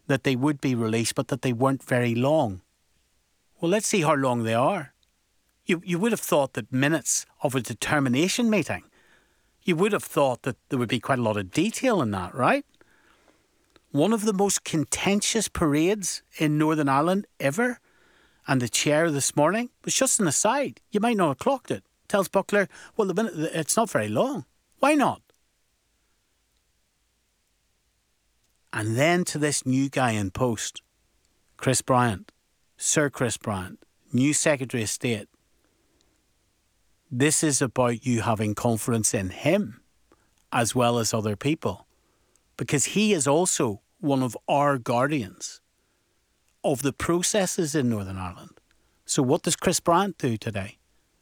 that they would be released, but that they weren't very long. Well, let's see how long they are. You would have thought that minutes of a determination meeting, you would have thought that there would be quite a lot of detail in that, right? One of the most contentious parades in Northern Ireland ever, and the chair this morning was just an aside. You might not have clocked it. Tells Buckler, well, it's not very long. Why not? And then to this new guy in post, Chris Bryant, Sir Chris Bryant, new Secretary of State. This is about you having confidence in him as well as other people, because he is also one of our guardians of the processes in Northern Ireland. So what does Chris Bryant do today?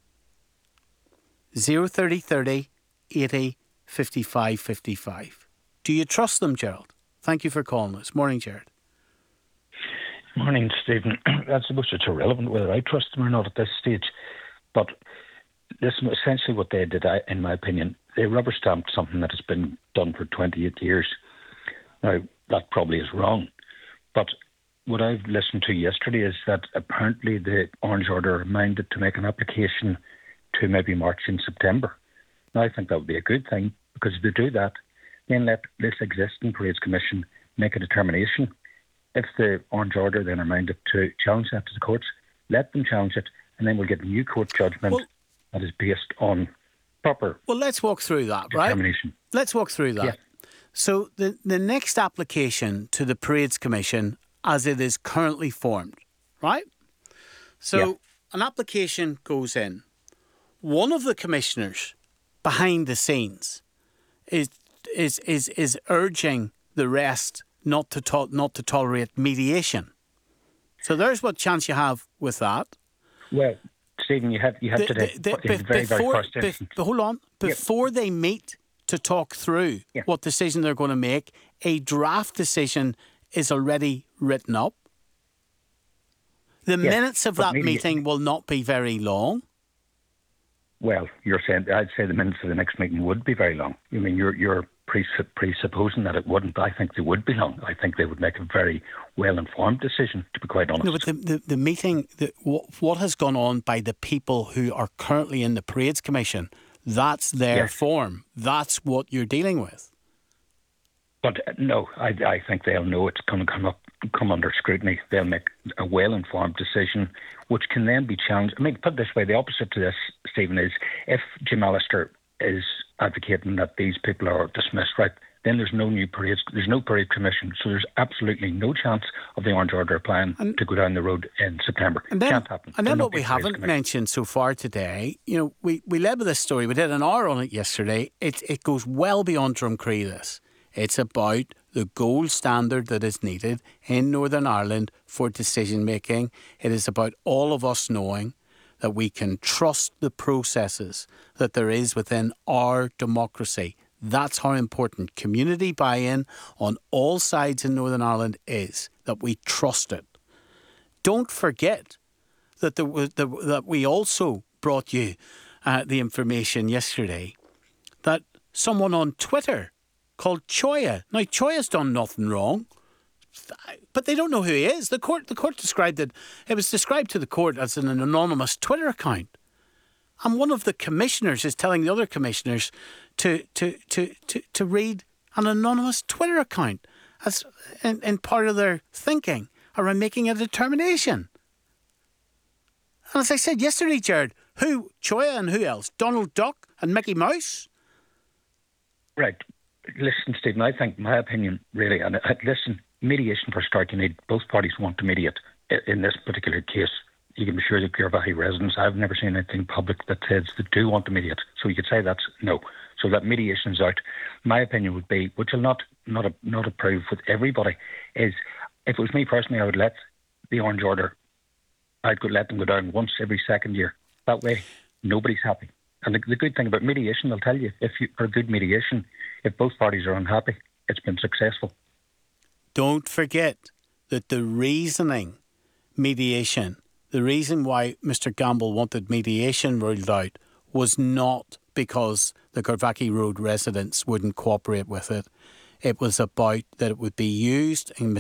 03030 80 55 55. Do you trust them, Gerald? Thank you for calling us. Morning, Gerard. Morning, Stephen. I suppose it's irrelevant whether I trust them or not at this stage. But listen, essentially what they did, in my opinion, they rubber stamped something that has been done for 28 years. Now, that probably is wrong. But what I've listened to yesterday is that apparently the Orange Order are minded to make an application to maybe March and September. Now, I think that would be a good thing, because if they do that, then let this existing Parades Commission make a determination. If the Orange Order then are minded to challenge that to the courts, let them challenge it, and then we'll get a new court judgment that is based on proper. Well, let's walk through that, determination. Right? Let's walk through that. Yeah. So the next application to the Parades Commission, as it is currently formed, right? So an application goes in. One of the commissioners behind the scenes is urging the rest not to tolerate mediation. So there's what chance you have with that. Well, Stephen, you have today very first instance. Hold on. Before they meet to talk through what decision they're going to make, a draft decision is already written up. The minutes of that meeting will not be very long. Well, you're saying, I'd say the minutes of the next meeting would be very long. I mean, you're presupposing that it wouldn't. I think they would be long. I think they would make a very well-informed decision, to be quite honest. No, but the meeting, what has gone on by the people who are currently in the Parades Commission, that's their form. That's what you're dealing with. But no, I think they'll know it's going to come under scrutiny. They'll make a well-informed decision, which can then be challenged. I mean, put it this way, the opposite to this, Stephen, is if Jim Allister is advocating that these people are dismissed, right, then there's no new parades, there's no parade commission, so there's absolutely no chance of the Orange Order plan to go down the road in September. And then, can't happen. And then what we haven't mentioned so far today, we led with this story, we did an hour on it yesterday, it goes well beyond Drumcree this. It's about the gold standard that is needed in Northern Ireland for decision making. It is about all of us knowing that we can trust the processes that there is within our democracy. That's how important community buy-in on all sides in Northern Ireland is, that we trust it. Don't forget that we also brought you the information yesterday that someone on Twitter called Choya. Now, Choya's done nothing wrong, but they don't know who he is. The court described it. It was described to the court as an anonymous Twitter account, and one of the commissioners is telling the other commissioners to read an anonymous Twitter account as in part of their thinking around making a determination. And as I said yesterday, Gerard, who Choya and who else? Donald Duck and Mickey Mouse? Right. Listen, Stephen, I think my opinion really, and listen, mediation for start, you need both parties want to mediate. In this particular case, you can be sure that Girvahi residents, I've never seen anything public that says they do want to mediate. So you could say that's no. So that mediation is out. My opinion would be, which I'll not approve with everybody, is if it was me personally, I would let the Orange Order, I'd let them go down once every second year. That way, nobody's happy. And the good thing about mediation, I'll tell you, for good mediation, if both parties are unhappy, it's been successful. Don't forget that the reasoning mediation, the reason why Mr. Gamble wanted mediation ruled out was not because the Girvackie Road residents wouldn't cooperate with it. It was about that it would be used in